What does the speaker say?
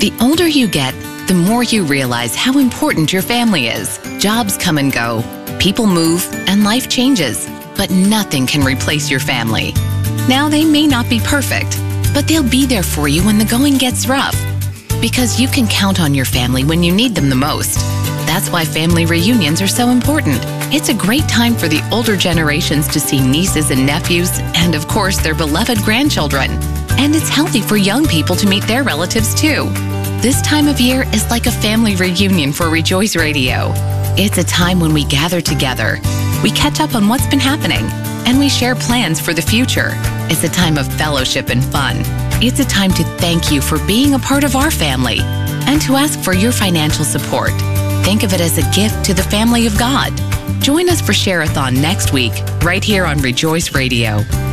The older you get, the more you realize how important your family is. Jobs come and go, people move, and life changes, but nothing can replace your family. Now, they may not be perfect, but they'll be there for you when the going gets rough. Because you can count on your family when you need them the most. That's why family reunions are so important. It's a great time for the older generations to see nieces and nephews, and of course, their beloved grandchildren. And it's healthy for young people to meet their relatives too. This time of year is like a family reunion for Rejoice Radio. It's a time when we gather together, we catch up on what's been happening, and we share plans for the future. It's a time of fellowship and fun. It's a time to thank you for being a part of our family and to ask for your financial support. Think of it as a gift to the family of God. Join us for Share-a-thon next week, right here on Rejoice Radio.